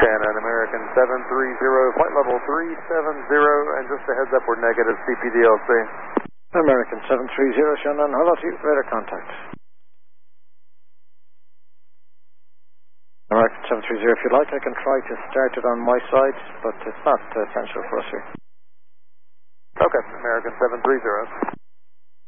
Shannon, American 730, flight level 370, and just a heads up, we're negative CPDLC. American 730, Shannon, hello to you, radar contact. American 730, if you like, I can try to start it on my side, but it's not essential for us here. Okay, American 730.